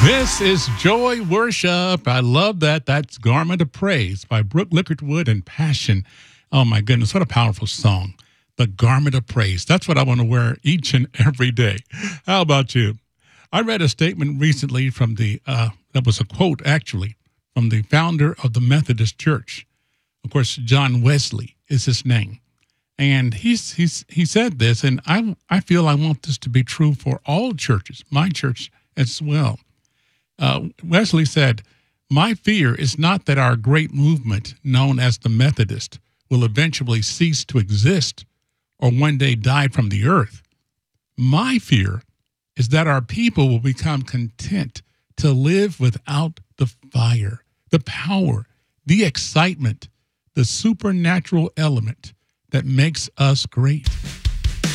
This is Joy Worship. I love that. That's Garment of Praise by Brooke Lickardwood and Passion. Oh, my goodness. What a powerful song. The Garment of Praise. That's what I want to wear each and every day. How about you? I read a statement recently from that was a quote, actually, from the founder of the Methodist Church. Of course, John Wesley is his name. And he said this, and I feel I want this to be true for all churches, my church as well. Wesley said, "My fear is not that our great movement, known as the Methodist, will eventually cease to exist or one day die from the earth. My fear is that our people will become content to live without the fire, the power, the excitement, the supernatural element that makes us great."